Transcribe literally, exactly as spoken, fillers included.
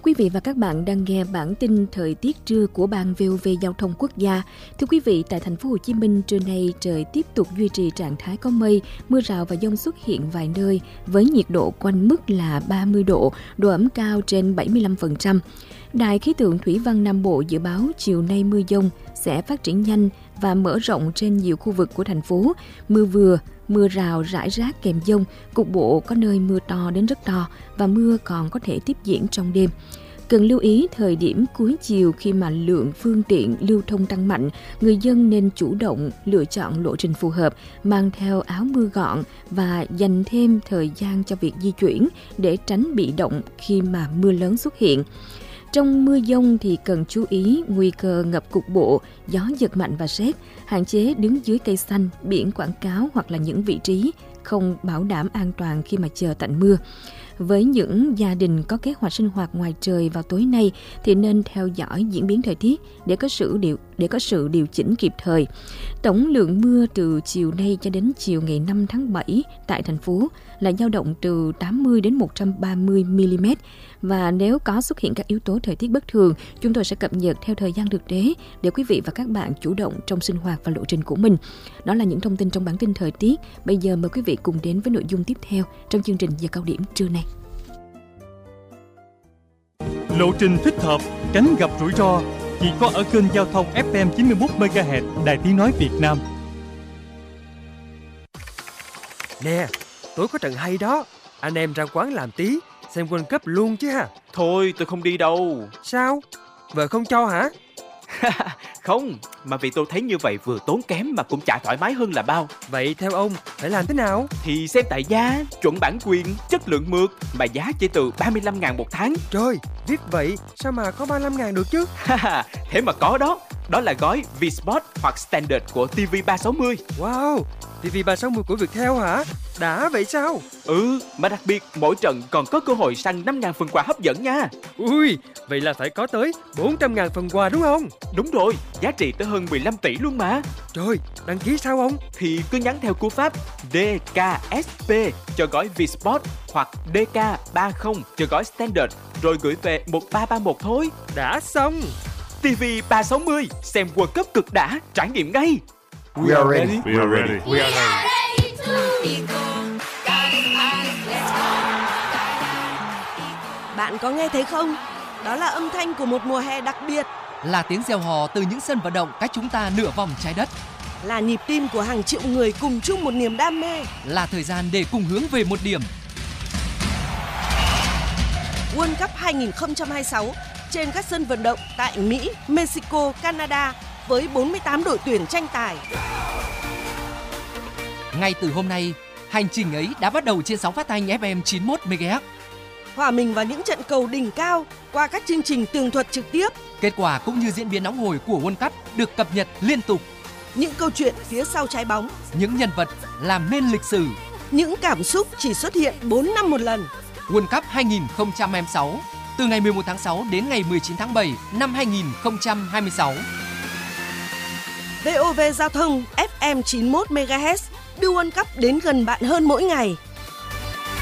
Quý vị và các bạn đang nghe bản tin thời tiết trưa của Ban vê o vê Giao thông Quốc gia. Thưa quý vị, tại thành phố Hồ Chí Minh trưa nay trời tiếp tục duy trì trạng thái có mây, mưa rào và dông xuất hiện vài nơi với nhiệt độ quanh mức là ba mươi độ, độ ẩm cao trên bảy mươi lăm phần trăm. Đài khí tượng thủy văn Nam Bộ dự báo chiều nay mưa dông sẽ phát triển nhanh và mở rộng trên nhiều khu vực của thành phố. Mưa vừa, mưa rào rải rác kèm dông, cục bộ có nơi mưa to đến rất to và mưa còn có thể tiếp diễn trong đêm. Cần lưu ý thời điểm cuối chiều khi mà lượng phương tiện lưu thông tăng mạnh, người dân nên chủ động lựa chọn lộ trình phù hợp, mang theo áo mưa gọn và dành thêm thời gian cho việc di chuyển để tránh bị động khi mà mưa lớn xuất hiện. Trong mưa dông thì cần chú ý nguy cơ ngập cục bộ, gió giật mạnh và sét, hạn chế đứng dưới cây xanh, biển quảng cáo hoặc là những vị trí không bảo đảm an toàn khi mà chờ tạnh mưa. Với những gia đình có kế hoạch sinh hoạt ngoài trời vào tối nay thì nên theo dõi diễn biến thời tiết để có sự điều để có sự điều chỉnh kịp thời. Tổng lượng mưa từ chiều nay cho đến chiều ngày năm tháng bảy tại thành phố là dao động từ tám mươi đến một trăm ba mươi mi-li-mét. Và nếu có xuất hiện các yếu tố thời tiết bất thường, chúng tôi sẽ cập nhật theo thời gian thực tế để quý vị và các bạn chủ động trong sinh hoạt và lộ trình của mình. Đó là những thông tin trong bản tin thời tiết. Bây giờ mời quý vị cùng đến với nội dung tiếp theo trong chương trình Giờ Cao Điểm trưa nay. Lộ trình thích hợp, tránh gặp rủi ro chỉ có ở kênh giao thông ép em chín mươi mốt mê ga héc Đài Tiếng nói Việt Nam. Nè, tối có trận hay đó. Anh em ra quán làm tí, xem World Cup luôn chứ ha. Thôi tôi không đi đâu. Sao? Vợ không cho hả? Không, mà vì tôi thấy như vậy vừa tốn kém mà cũng chả thoải mái hơn là bao. Vậy theo ông, phải làm thế nào? Thì xem tại giá, chuẩn bản quyền, chất lượng mượt, mà giá chỉ từ ba mươi lăm ngàn một tháng. Trời, viết vậy sao mà có ba mươi lăm ngàn được chứ? Thế mà có đó. Đó là gói V-Sport hoặc Standard của ti vi ba sáu mươi. Wow, ti vi ba sáu mươi của Viettel hả? Đã vậy sao? Ừ, mà đặc biệt mỗi trận còn có cơ hội săn năm ngàn phần quà hấp dẫn nha. Ui, vậy là phải có tới bốn trăm ngàn phần quà đúng không? Đúng rồi, giá trị tới hơn mười lăm tỷ luôn mà. Trời, đăng ký sao ông? Thì cứ nhắn theo cú pháp đê ca ét pê cho gói V-Sport hoặc đê ca ba mươi cho gói Standard rồi gửi về một ba ba một thôi. Đã xong. ti vi ba sáu mươi, xem World Cup cực đã, trải nghiệm ngay. We are ready. We are ready. We are ready. Bạn có nghe thấy không? Đó là âm thanh của một mùa hè đặc biệt. Là tiếng reo hò từ những sân vận động cách chúng ta nửa vòng trái đất. Là nhịp tim của hàng triệu người cùng chung một niềm đam mê. Là thời gian để cùng hướng về một điểm. World Cup hai không hai sáu trên các sân vận động tại Mỹ, Mexico, Canada với bốn mươi tám đội tuyển tranh tài. Ngay từ hôm nay, hành trình ấy đã bắt đầu trên sóng phát thanh ép em chín mươi mốt mê ga héc. Hòa mình vào những trận cầu đỉnh cao qua các chương trình tường thuật trực tiếp. Kết quả cũng như diễn biến nóng hổi của World Cup được cập nhật liên tục. Những câu chuyện phía sau trái bóng. Những nhân vật làm nên lịch sử. Những cảm xúc chỉ xuất hiện bốn năm một lần. World Cup hai không hai sáu từ ngày mười một tháng sáu đến ngày mười chín tháng bảy năm hai không hai sáu. vê o vê Giao thông ép em chín mươi mốt mê ga héc đưa World Cup đến gần bạn hơn mỗi ngày.